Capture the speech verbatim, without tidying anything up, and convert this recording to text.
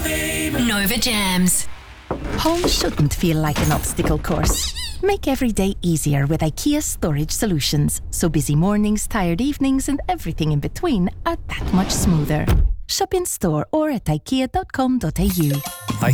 Nova Jams. Home shouldn't feel like an obstacle course. Make every day easier with IKEA storage solutions, so busy mornings, tired evenings and everything in between are that much smoother. Shop in store or at ikea dot com dot a u.